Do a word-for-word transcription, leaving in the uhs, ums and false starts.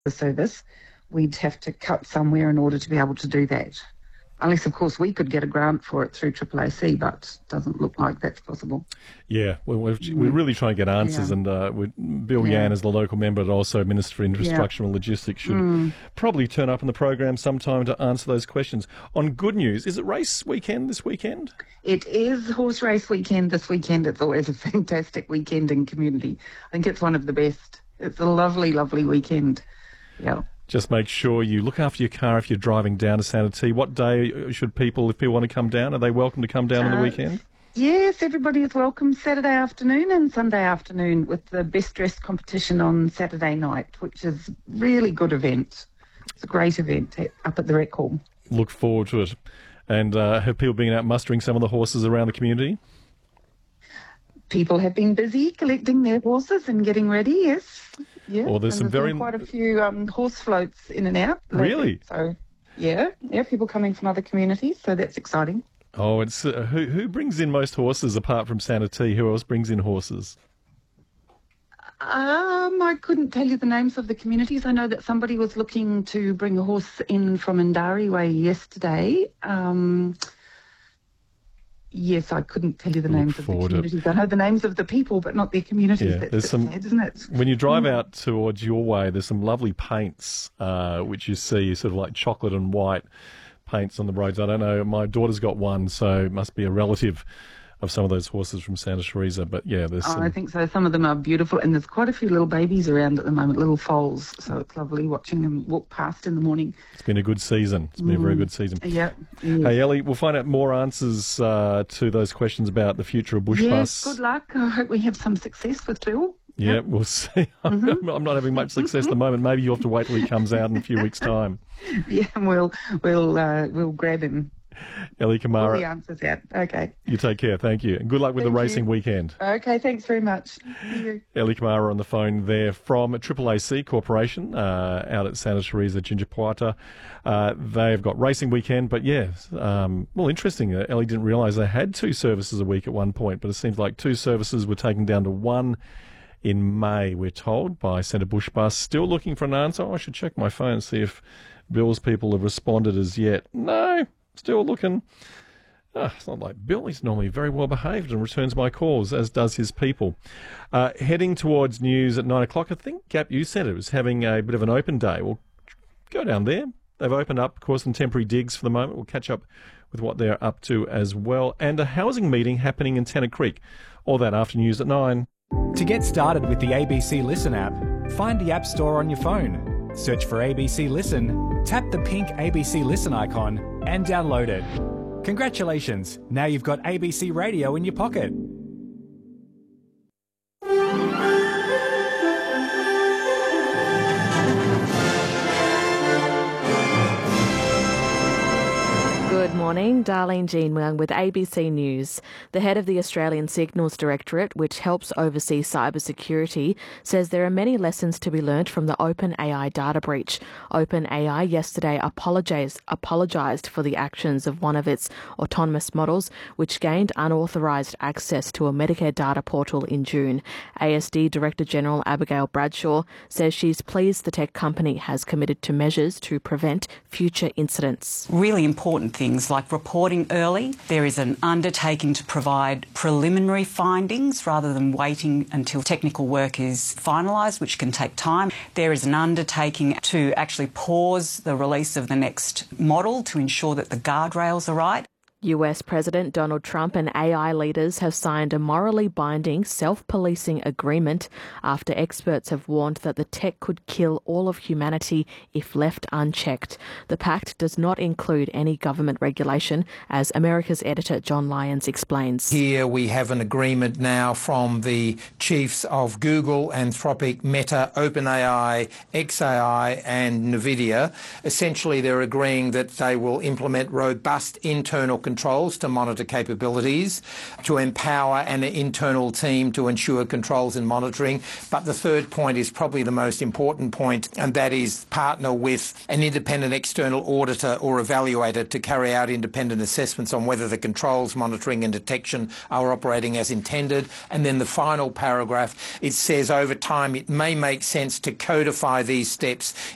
the service, we'd have to cut somewhere in order to be able to do that. Unless, of course, we could get a grant for it through triple A C, but it doesn't look like that's possible. Yeah, well, we're, we're really trying to get answers, yeah. and uh, we, Bill yeah. Yan, as the local member, but also Minister for Infrastructure yeah. and Logistics, should mm. probably turn up in the program sometime to answer those questions. On good news, is it race weekend this weekend? It is horse race weekend this weekend. It's always a fantastic weekend in community. I think it's one of the best. It's a lovely, lovely weekend. Yeah. Just make sure you look after your car if you're driving down to Sanatee. What day should people, if people want to come down, are they welcome to come down uh, on the weekend? Yes, everybody is welcome Saturday afternoon and Sunday afternoon, with the best dressed competition on Saturday night, which is a really good event. It's a great event up at the Rec Hall. Look forward to it. And uh, have people been out mustering some of the horses around the community? People have been busy collecting their horses and getting ready, yes. Yeah, or there's and some there's very quite a few um, horse floats in and out. Lately. Really? So, yeah, yeah, people coming from other communities, so that's exciting. Oh, it's uh, who who brings in most horses apart from Sanatee? Who else brings in horses? Um, I couldn't tell you the names of the communities. I know that somebody was looking to bring a horse in from Indari Way yesterday. Um, Yes, I couldn't tell you the Look names of the communities. I know the names of the people, but not their communities. Yeah, That's there's some, sad, isn't it? When you drive mm. out towards your way, there's some lovely paints, uh, which you see, sort of like chocolate and white paints on the roads. I don't know. My daughter's got one, so it must be a relative of some of those horses from Santa Teresa. But yeah, there's oh, some... I think so. Some of them are beautiful, and there's quite a few little babies around at the moment, little foals. So it's lovely watching them walk past in the morning. It's been a good season. It's been mm. a very good season. Yeah. yeah. Hey, Ellie, we'll find out more answers uh, to those questions about the future of Bush yes, Bus. Good luck. I hope we have some success with Bill. Yeah, yep. we'll see. Mm-hmm. I'm not having much success at the moment. Maybe you'll have to wait till he comes out in a few weeks' time. Yeah, we'll we'll uh, we'll grab him. Ellie Kamara. All the answers out. Okay. You take care. Thank you. And good luck with Thank the racing you. weekend. Okay, thanks very much. See you. Ellie Kamara on the phone there from triple A C Corporation uh, out at Santa Teresa, Gingerpuata. Uh, they've got racing weekend, but yeah, um, well, interesting. Uh, Ellie didn't realise they had two services a week at one point, but it seems like two services were taken down to one in May, we're told, by Centre Bush Bus. Still looking for an answer. Oh, I should check my phone and see if Bill's people have responded as yet. No. Still looking. Oh, it's not like Bill. He's normally very well behaved and returns my calls, as does his people. Uh, heading towards news at nine o'clock, I think Gap Youth Centre is having a bit of an open day. We'll go down there. They've opened up, of course, some temporary digs for the moment. We'll catch up with what they're up to as well. And a housing meeting happening in Tennant Creek. All that after news at nine. To get started with the A B C Listen app, find the App Store on your phone. Search for A B C Listen, tap the pink A B C Listen icon and download it. Congratulations, now you've got A B C Radio in your pocket. Good morning, Darlene Jean Wang with A B C News. The head of the Australian Signals Directorate, which helps oversee cybersecurity, says there are many lessons to be learnt from the OpenAI data breach. OpenAI yesterday apologised apologised for the actions of one of its autonomous models, which gained unauthorised access to a Medicare data portal in June. A S D Director General Abigail Bradshaw says she's pleased the tech company has committed to measures to prevent future incidents. Really important things like reporting early. There is an undertaking to provide preliminary findings rather than waiting until technical work is finalised, which can take time. There is an undertaking to actually pause the release of the next model to ensure that the guardrails are right. U S President Donald Trump and A I leaders have signed a morally binding self-policing agreement after experts have warned that the tech could kill all of humanity if left unchecked. The pact does not include any government regulation, as America's editor John Lyons explains. Here we have an agreement now from the chiefs of Google, Anthropic, Meta, OpenAI, X A I and NVIDIA. Essentially, they're agreeing that they will implement robust internal controls controls to monitor capabilities, to empower an internal team to ensure controls and monitoring. But the third point is probably the most important point, and that is partner with an independent external auditor or evaluator to carry out independent assessments on whether the controls, monitoring and detection are operating as intended. And then the final paragraph, it says over time it may make sense to codify these steps